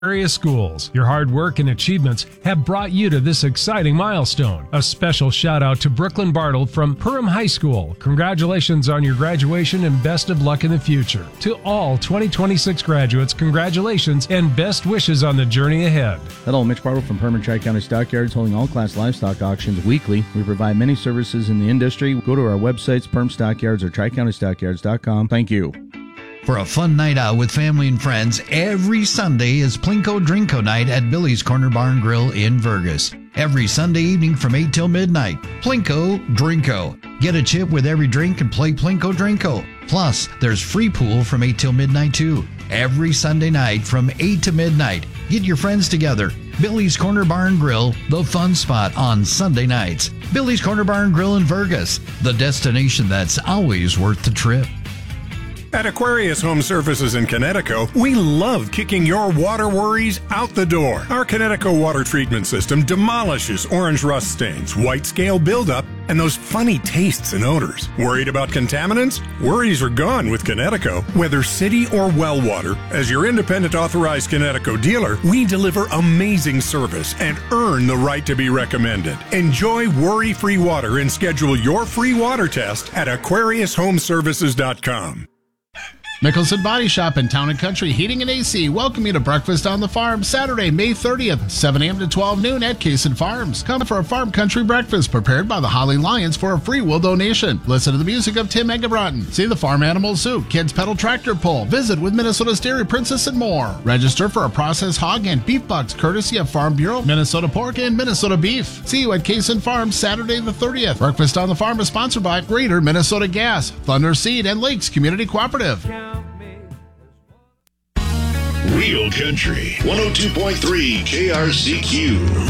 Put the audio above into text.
area schools. Your hard work and achievements have brought you to this exciting milestone. A special shout out to Brooklyn Bartle from Perham High School. Congratulations on your graduation and best of luck in the future. To all 2026 graduates, congratulations and best wishes on the journey ahead. Hello, Mitch Bartle from Perham Tri-County Stockyards, holding all-class livestock auctions weekly. We provide many services in the industry. Go to our websites, Perham Stockyards or TriCountyStockyards.com. Thank you. For a fun night out with family and friends, every Sunday is Plinko Drinko Night at Billy's Corner Bar and Grill in Vergas. Every Sunday evening from 8 till midnight. Plinko Drinko. Get a chip with every drink and play Plinko Drinko. Plus, there's free pool from 8 till midnight too. Every Sunday night from 8 to midnight. Get your friends together. Billy's Corner Bar and Grill, the fun spot on Sunday nights. Billy's Corner Bar and Grill in Vergas, the destination that's always worth the trip. At Aquarius Home Services in Connecticut, we love kicking your water worries out the door. Our Connecticut water treatment system demolishes orange rust stains, white scale buildup, and those funny tastes and odors. Worried about contaminants? Worries are gone with Connecticut. Whether city or well water, as your independent authorized Connecticut dealer, we deliver amazing service and earn the right to be recommended. Enjoy worry-free water and schedule your free water test at AquariusHomeservices.com. Mickelson Body Shop in Town & Country Heating and AC welcome you to Breakfast on the Farm Saturday, May 30th, 7 a.m. to 12 noon at Cason Farms. Come for a farm country breakfast prepared by the Holly Lions for a free will donation. Listen to the music of Tim Eggebrotten. See the Farm Animal Zoo, Kids Pedal Tractor Pull. Visit with Minnesota's Dairy Princess and more. Register for a processed hog and beef bucks courtesy of Farm Bureau, Minnesota Pork, and Minnesota Beef. See you at Cason Farms Saturday the 30th. Breakfast on the Farm is sponsored by Greater Minnesota Gas, Thunder Seed, and Lakes Community Cooperative. Real Country 102.3 KRCQ.